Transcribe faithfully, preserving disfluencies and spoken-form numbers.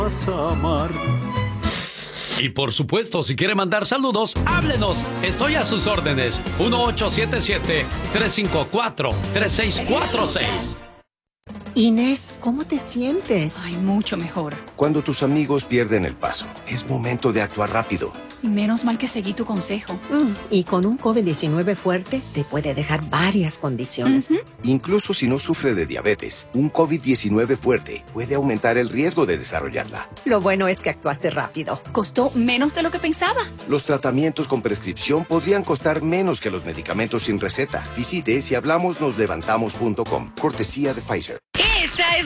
vas a amar. Y por supuesto, si quiere mandar saludos, háblenos. Estoy a sus órdenes. uno ocho siete siete, tres cinco cuatro, tres seis cuatro seis. Inés, ¿cómo te sientes? Ay, mucho mejor. Cuando tus amigos pierden el paso, es momento de actuar rápido. Y menos mal que seguí tu consejo. Mm, y con un COVID diecinueve fuerte, te puede dejar varias condiciones. Uh-huh. Incluso si no sufre de diabetes, un COVID diecinueve fuerte puede aumentar el riesgo de desarrollarla. Lo bueno es que actuaste rápido. Costó menos de lo que pensaba. Los tratamientos con prescripción podrían costar menos que los medicamentos sin receta. Visite si hablamos nos levantamos punto com. Cortesía de Pfizer.